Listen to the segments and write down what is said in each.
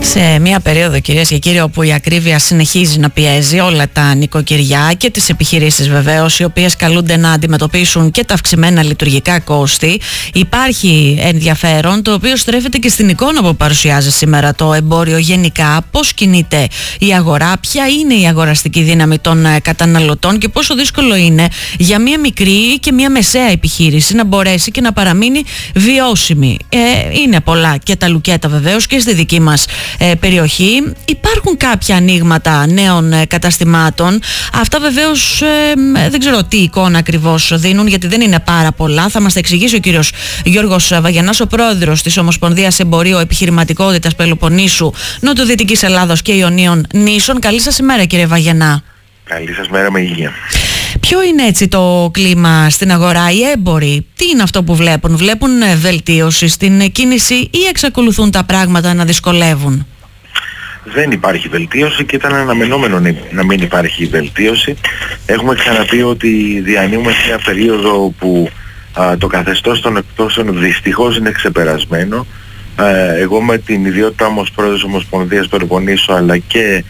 Σε μια περίοδο, κυρίες και κύριοι, όπου η ακρίβεια συνεχίζει να πιέζει όλα τα νοικοκυριά και τις επιχειρήσεις βεβαίως, οι οποίες καλούνται να αντιμετωπίσουν και τα αυξημένα λειτουργικά κόστη, υπάρχει ενδιαφέρον το οποίο στρέφεται και στην εικόνα που παρουσιάζει σήμερα το εμπόριο γενικά. Πώς κινείται η αγορά, ποια είναι η αγοραστική δύναμη των καταναλωτών και πόσο δύσκολο είναι για μια μικρή και μια μεσαία επιχείρηση να μπορέσει και να παραμείνει βιώσιμη. Είναι πολλά και τα λουκέτα βεβαίως και στη δική μας περιοχή. Υπάρχουν κάποια ανοίγματα νέων καταστημάτων. Αυτά βεβαίως δεν ξέρω τι εικόνα ακριβώς δίνουν, γιατί δεν είναι πάρα πολλά. Θα μας τα εξηγήσει ο κύριος Γιώργος Βαγενάς, ο πρόεδρος της Ομοσπονδίας Εμπορίου Επιχειρηματικότητας Πελοποννήσου, Νοτιοδυτικής Ελλάδος και Ιωνίων Νήσων. Καλή σας ημέρα, κύριε Βαγενά. Καλή σας μέρα, με υγεία. Ποιο είναι έτσι το κλίμα στην αγορά, οι έμποροι, τι είναι αυτό που βλέπουν βελτίωση στην κίνηση ή εξακολουθούν τα πράγματα να δυσκολεύουν? Δεν υπάρχει βελτίωση και ήταν αναμενόμενο να μην υπάρχει βελτίωση. Έχουμε ξαναπεί ότι διανύουμε σε μια περίοδο που το καθεστώς των εκπτώσεων δυστυχώς είναι ξεπερασμένο. Εγώ με την ιδιότητά μου ως πρόεδρος Ομοσπονδίας Πελοποννήσου αλλά και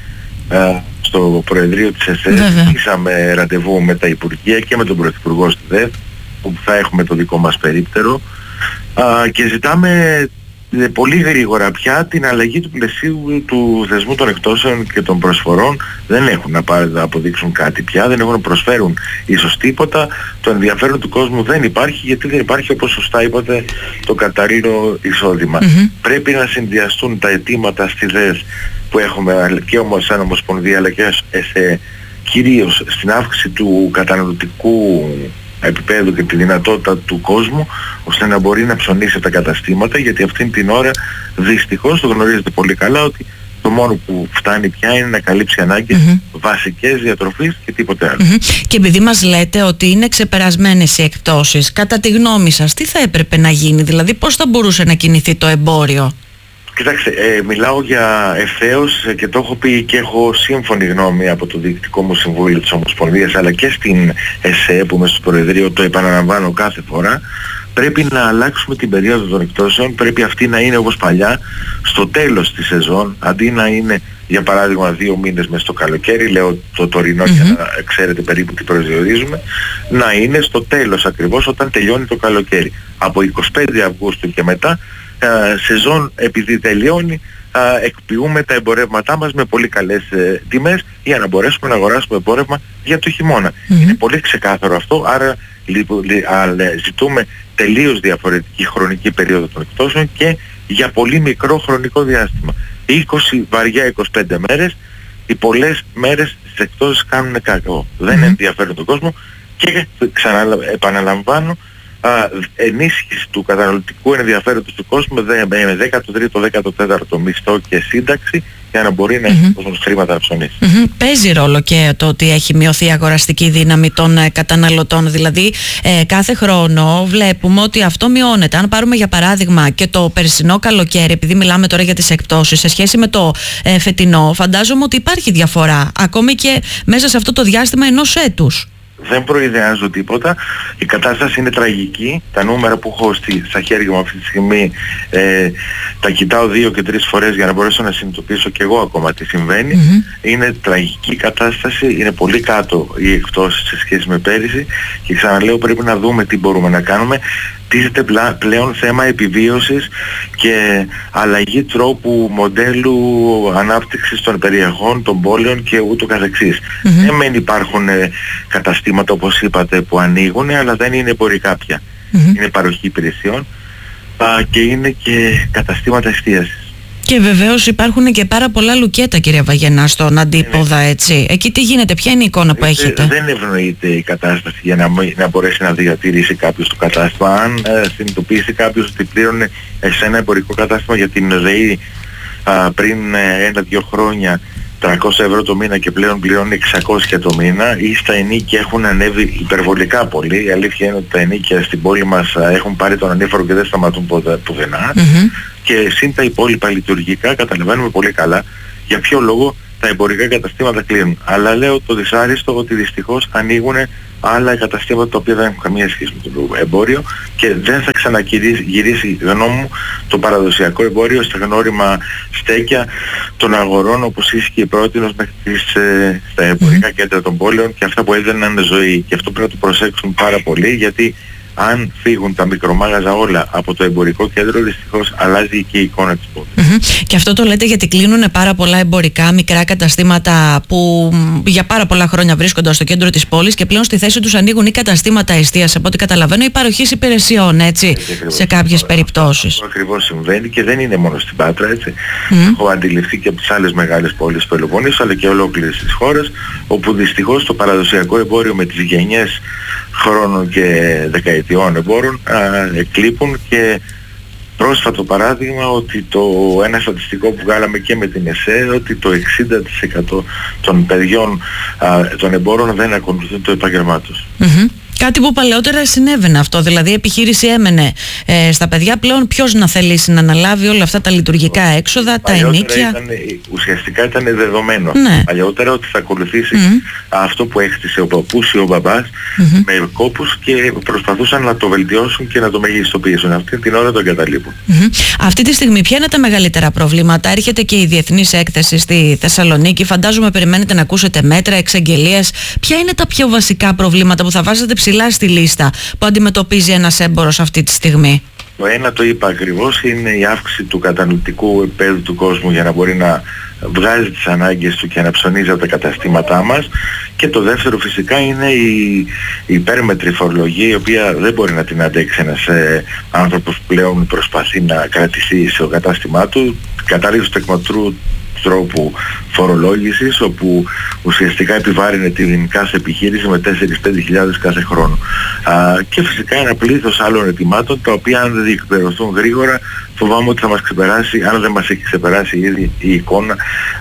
στο Προεδρείο της ΕΣΕ είχαμε ραντεβού με τα Υπουργεία και με τον Πρωθυπουργό στη ΔΕΔ, που θα έχουμε το δικό μας περίπτερο, και ζητάμε πολύ γρήγορα πια την αλλαγή του πλαισίου του θεσμού των εκτόσεων και των προσφορών. Δεν έχουν να αποδείξουν κάτι πια, δεν έχουν να προσφέρουν ίσως τίποτα. Το ενδιαφέρον του κόσμου δεν υπάρχει, γιατί δεν υπάρχει, όπως σωστά είπατε, το κατάλληλο εισόδημα. Πρέπει να συνδυαστούν τα αιτήματα στη ΔΕΣ που έχουμε και όμως σαν Ομοσπονδία αλλά και κυρίως στην αύξηση του καταναλωτικού επίπεδου και τη δυνατότητα του κόσμου, ώστε να μπορεί να ψωνίσει τα καταστήματα, γιατί αυτήν την ώρα δυστυχώς το γνωρίζετε πολύ καλά ότι το μόνο που φτάνει πια είναι να καλύψει ανάγκες βασικές διατροφής και τίποτε άλλο. Και επειδή μας λέτε ότι είναι ξεπερασμένες οι εκπτώσεις, κατά τη γνώμη σας τι θα έπρεπε να γίνει, δηλαδή πώς θα μπορούσε να κινηθεί το εμπόριο? Κοιτάξτε, μιλάω για ευθέως και το έχω πει και έχω σύμφωνη γνώμη από το Διοικητικό μου Συμβούλιο της Ομοσπονδίας αλλά και στην ΕΣΕ που είμαι στο Προεδρείο, το επαναλαμβάνω κάθε φορά. Πρέπει να αλλάξουμε την περίοδο των εκτόσεων, πρέπει αυτή να είναι όπως παλιά στο τέλος της σεζόν, αντί να είναι για παράδειγμα 2 μήνες μες στο καλοκαίρι, λέω το τωρινό για να ξέρετε περίπου τι προσδιορίζουμε, να είναι στο τέλος ακριβώς όταν τελειώνει το καλοκαίρι. Από 25 Αυγούστου και μετά, σεζόν επειδή τελειώνει, εκποιούμε τα εμπορεύματά μας με πολύ καλές τιμές για να μπορέσουμε να αγοράσουμε εμπόρευμα για το χειμώνα. Είναι πολύ ξεκάθαρο αυτό, άρα ζητούμε τελείως διαφορετική χρονική περίοδο των εκτόσεων και για πολύ μικρό χρονικό διάστημα. 20 βαριά 25 μέρες, οι πολλές μέρες στις εκτόσεις κάνουν κακό. Δεν ενδιαφέρουν τον κόσμο και επαναλαμβάνω, ενίσχυση του καταναλωτικού ενδιαφέροντος του κόσμου με 13ο, 14ο μισθό και σύνταξη για να μπορεί να έχει χρήματα να ψωνίσει. Παίζει ρόλο και το ότι έχει μειωθεί η αγοραστική δύναμη των καταναλωτών. Δηλαδή κάθε χρόνο βλέπουμε ότι αυτό μειώνεται. Αν πάρουμε για παράδειγμα και το περσινό καλοκαίρι, επειδή μιλάμε τώρα για τις εκπτώσεις, σε σχέση με το φετινό, φαντάζομαι ότι υπάρχει διαφορά ακόμη και μέσα σε αυτό το διάστημα ενός έτους. Δεν προειδεάζω τίποτα. Η κατάσταση είναι τραγική. Τα νούμερα που έχω στα χέρια μου αυτή τη στιγμή τα κοιτάω 2 και 3 φορές για να μπορέσω να συνειδητοποιήσω και εγώ ακόμα τι συμβαίνει. Είναι τραγική κατάσταση. Είναι πολύ κάτω οι εκπτώσεις σε σχέση με πέρυσι και ξαναλέω πρέπει να δούμε τι μπορούμε να κάνουμε. Τίθεται πλέον θέμα επιβίωσης και αλλαγή τρόπου μοντέλου ανάπτυξης των περιοχών, των πόλεων και ούτω καθεξής. Δεν μεν υπάρχουν καταστήματα όπως είπατε που ανοίγουν, αλλά δεν είναι εμπορικά πια. Είναι παροχή υπηρεσιών και είναι και καταστήματα εστίασης. Και βεβαίως υπάρχουν και πάρα πολλά λουκέτα, κύριε Βαγενά, στον αντίποδα, έτσι. Εκεί τι γίνεται, ποια είναι η εικόνα που έχετε? Δεν ευνοείται η κατάσταση για να μπορέσει να διατηρήσει κάποιος το κατάστημα. Αν συνειδητοποιήσει κάποιος ότι πλήρωνε σε ένα εμπορικό κατάστημα για την ΔΕΗ πριν 1-2 χρόνια 300 ευρώ το μήνα και πλέον πληρώνει 600 το μήνα, ή στα ενοίκια έχουν ανέβει υπερβολικά πολύ. Η αλήθεια είναι ότι τα ενοίκια στην πόλη μας έχουν πάρει τον ανήφορο και δεν σταματούν πουθενά. Και σύν τα υπόλοιπα λειτουργικά καταλαβαίνουμε πολύ καλά για ποιο λόγο τα εμπορικά καταστήματα κλείνουν. Αλλά λέω το δυσάριστο ότι δυστυχώς ανοίγουν άλλα καταστήματα τα οποία δεν έχουν καμία σχέση με το εμπόριο και δεν θα ξαναγυρίσει, γνώμη μου, το παραδοσιακό εμπόριο στα γνώριμα στέκια των αγορών όπως ίσχυε πρότινος μέχρι στα εμπορικά κέντρα των πόλεων και αυτά που έδαιναν ζωή. Και αυτό πρέπει να το προσέξουν πάρα πολύ, γιατί αν φύγουν τα μικρομάγαζα όλα από το εμπορικό κέντρο, δυστυχώς αλλάζει και η εικόνα της πόλης. Και αυτό το λέτε γιατί κλείνουν πάρα πολλά εμπορικά μικρά καταστήματα που για πάρα πολλά χρόνια βρίσκονται στο κέντρο της πόλης και πλέον στη θέση τους ανοίγουν ή καταστήματα εστίας, από ό,τι καταλαβαίνω, ή παροχής υπηρεσιών, έτσι, σε κάποιες περιπτώσεις. Αυτό ακριβώς συμβαίνει και δεν είναι μόνο στην Πάτρα, έτσι. Έχω αντιληφθεί και από τις άλλες μεγάλες πόλεις του Πελοποννήσου, αλλά και ολόκληρες τις χώρες, όπου δυστυχώς το παραδοσιακό εμπόριο με τις γενιές χρόνων και δεκαετιών εμπόρων εκλείπουν. Και πρόσφατο παράδειγμα, ότι ένα στατιστικό που βγάλαμε και με την ΕΣΕ, ότι το 60% των παιδιών των εμπόρων δεν ακολουθούν το επάγγελμά τους. Κάτι που παλαιότερα συνέβαινε αυτό, δηλαδή η επιχείρηση έμενε στα παιδιά, πλέον ποιος να θελήσει να αναλάβει όλα αυτά τα λιτουργικά έξοδα, τα ενίκια. Ουσιαστικά ήταν δεδομένο. Παλαιότερα ότι θα ακολουθήσει αυτό που έχτισε ο παππούς ή ο μπαμπάς με κόπους και προσπαθούσαν να το βελτιώσουν και να το μεγιστοποιήσουν. Αυτή την ώρα το εγκαταλείπουν. Αυτή τη στιγμή ποια είναι τα μεγαλύτερα προβλήματα? Έρχεται και η διεθνής έκθεση στη Θεσσαλονίκη, φαντάζομαι περιμένετε να ακούσετε μέτρα, εξαγγελίες. Ποια είναι τα πιο βασικά προβλήματα που θα βάζετε ψηλά στη λίστα που αντιμετωπίζει ένας έμπορος αυτή τη στιγμή? Το ένα το είπα ακριβώς, είναι η αύξηση του καταναλωτικού επίπεδου του κόσμου για να μπορεί να βγάζει τις ανάγκες του και να ψωνίζει από τα καταστήματά μας. Και το δεύτερο φυσικά είναι η υπέρμετρη φορολογία, η οποία δεν μπορεί να την αντέξει ένας άνθρωπος που πλέον προσπαθεί να κρατηθεί στο κατάστημά του. Κατάργηση του τεκμοτρού τρόπου φορολόγησης, όπου ουσιαστικά επιβάρυνε την κάθε επιχείρηση με 4-5 κάθε χρόνο. Και φυσικά ένα πλήθος άλλων ετοιμάτων, τα οποία αν δεν διεκπαιρωθούν γρήγορα, φοβάμαι ότι θα μας ξεπεράσει, αν δεν μας έχει ξεπεράσει ήδη η εικόνα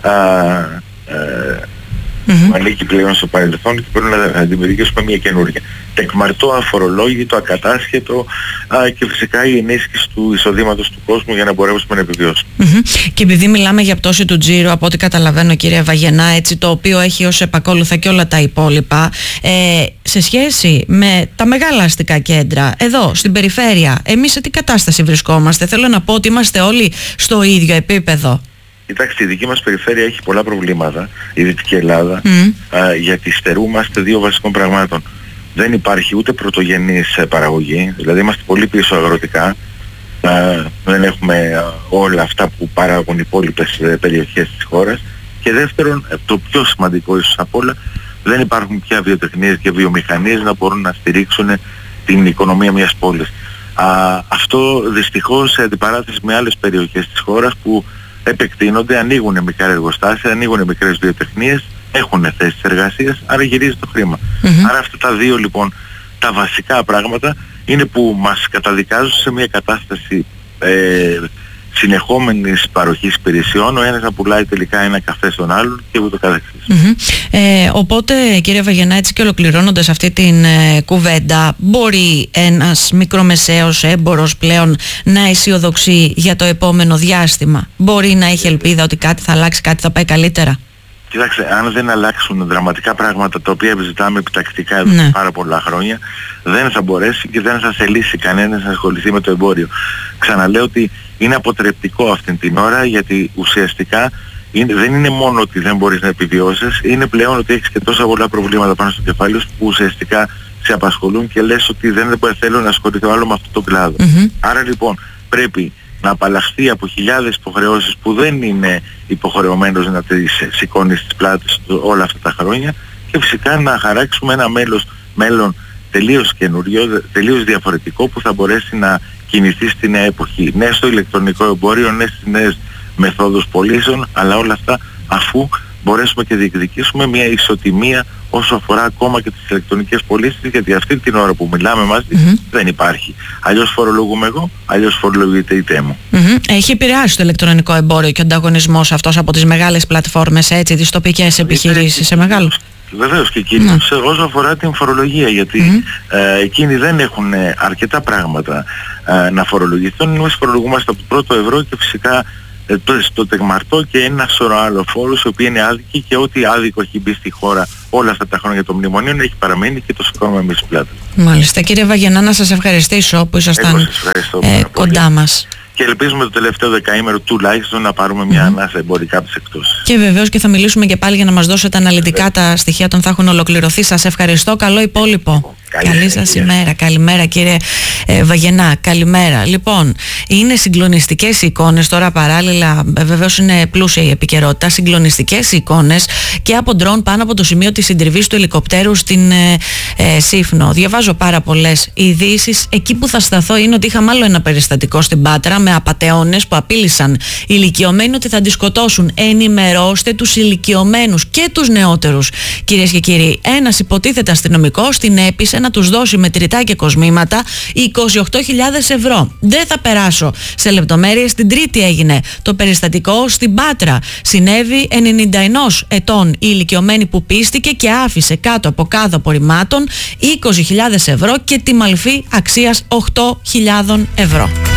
που ανήκει πλέον στο παρελθόν και πρέπει να δημιουργήσουμε μια καινούργια. Τεκμαρτό, αφορολόγητο, ακατάσχετο και φυσικά η ενίσχυση του εισοδήματος του κόσμου για να μπορέσουμε να επιβιώσουμε. Και επειδή μιλάμε για πτώση του τζίρου, από ό,τι καταλαβαίνω, κύριε Βαγενά, έτσι, το οποίο έχει ως επακόλουθα και όλα τα υπόλοιπα, σε σχέση με τα μεγάλα αστικά κέντρα, εδώ στην περιφέρεια, εμείς σε τι κατάσταση βρισκόμαστε? Θέλω να πω ότι είμαστε όλοι στο ίδιο επίπεδο. Κοιτάξτε, η δική μας περιφέρεια έχει πολλά προβλήματα, η Δυτική Ελλάδα, γιατί στερούμαστε δύο βασικών πραγμάτων. Δεν υπάρχει ούτε πρωτογενής παραγωγή, δηλαδή είμαστε πολύ πίσω αγροτικά, δεν έχουμε όλα αυτά που παράγουν οι υπόλοιπες περιοχές της χώρας. Και δεύτερον, το πιο σημαντικό ίσως απ' όλα, δεν υπάρχουν πια βιοτεχνίες και βιομηχανίες να μπορούν να στηρίξουν την οικονομία μιας πόλης. Αυτό δυστυχώς σε αντιπαράθεση με άλλες περιοχές της χώρας που επεκτείνονται, ανοίγουν μικρά εργοστάσια, ανοίγουν μικρές βιοτεχνίες, έχουν θέσεις εργασίας, άρα γυρίζει το χρήμα. Άρα αυτά τα δύο λοιπόν τα βασικά πράγματα είναι που μας καταδικάζουν σε μια κατάσταση συνεχόμενης παροχής υπηρεσιών, ο ένας να πουλάει τελικά ένα καφέ στον άλλον και ούτω καθεξής. Οπότε, κύριε Βαγενά, έτσι και ολοκληρώνοντας αυτή την κουβέντα, μπορεί ένας μικρομεσαίος έμπορος πλέον να αισιοδοξεί για το επόμενο διάστημα? Μπορεί να έχει ελπίδα ότι κάτι θα αλλάξει, κάτι θα πάει καλύτερα? Κοιτάξτε, αν δεν αλλάξουν δραματικά πράγματα τα οποία επιζητάμε επιτακτικά εδώ και πάρα πολλά χρόνια, δεν θα μπορέσει και δεν θα θελήσει κανένας να ασχοληθεί με το εμπόριο. Ξαναλέω ότι είναι αποτρεπτικό αυτή την ώρα, γιατί ουσιαστικά δεν είναι μόνο ότι δεν μπορείς να επιβιώσεις, είναι πλέον ότι έχεις και τόσα πολλά προβλήματα πάνω στο κεφάλι σου που ουσιαστικά σε απασχολούν και λες ότι δεν θέλω να ασχοληθώ άλλο με αυτό το κλάδο. Άρα λοιπόν πρέπει να απαλλαχθεί από χιλιάδες υποχρεώσεις που δεν είναι υποχρεωμένος να τις σηκώνει στις πλάτες όλα αυτά τα χρόνια, και φυσικά να χαράξουμε ένα μέλλον τελείως καινούριο, τελείως διαφορετικό, που θα μπορέσει να κινηθεί στη νέα εποχή. Ναι στο ηλεκτρονικό εμπόριο, ναι στις νέες μεθόδους πωλήσεων, αλλά όλα αυτά αφού μπορέσουμε και διεκδικήσουμε μια ισοτιμία όσο αφορά ακόμα και τις ηλεκτρονικές πωλήσεις, γιατί αυτή την ώρα που μιλάμε μαζί δεν υπάρχει. Αλλιώς φορολογούμε εγώ, αλλιώς φορολογείται η ΤΕΜΟ. Έχει επηρεάσει το ηλεκτρονικό εμπόριο και ο ανταγωνισμός αυτός από τις μεγάλες πλατφόρμες, έτσι, τις τοπικές επιχειρήσεις σε μεγάλους? Βεβαίως, και κυρίως όσο αφορά την φορολογία, γιατί εκείνοι δεν έχουν αρκετά πράγματα να φορολογηθούν. Εμείς φορολογούμαστε από το πρώτο ευρώ και φυσικά στο τεγμαρτό και ένα σωρό άλλο φόρους οι οποίοι είναι άδικοι, και ό,τι άδικο έχει μπει στη χώρα όλα αυτά τα χρόνια των μνημονίων έχει παραμείνει και το σηκώνουμε εμείς πλάτη. Μάλιστα. Κύριε Βαγενά, να σας ευχαριστήσω που ήσασταν κοντά μας. Και ελπίζουμε το τελευταίο δεκαήμερο τουλάχιστον να πάρουμε μια ανάσα εμπορικά από τις εκτόσεις. Και βεβαίως και θα μιλήσουμε και πάλι για να μας δώσετε αναλυτικά τα στοιχεία όταν θα έχουν ολοκληρωθεί. Σας ευχαριστώ. Καλό υπόλοιπο. Καλή σας ημέρα. Καλημέρα κύριε Βαγενά. Καλημέρα. Λοιπόν, είναι συγκλονιστικές οι εικόνες τώρα παράλληλα. Βεβαίως είναι πλούσια η επικαιρότητα. Συγκλονιστικές οι εικόνες και από ντρόν πάνω από το σημείο της συντριβής του ελικοπτέρου στην Σύφνο. Διαβάζω πάρα πολλές ειδήσεις. Εκεί που θα σταθώ είναι ότι είχαμε άλλο ένα περιστατικό στην Πάτρα με απατεώνες που απείλησαν ηλικιωμένοι ότι θα τις σκοτώσουν. Ενημερώστε τους ηλικιωμένους και τους νεότερους. Κυρίες και κύριοι, ένας υποτίθεται αστυνομικός την έπεισε να τους δώσει μετρητά και κοσμήματα 28.000 ευρώ. Δεν θα περάσω σε λεπτομέρειες. Την Τρίτη έγινε το περιστατικό στην Πάτρα. Συνέβη 91 ετών η ηλικιωμένη που πίστηκε και άφησε κάτω από κάδο απορριμμάτων 20.000 ευρώ και τη μαλφή αξίας 8.000 ευρώ.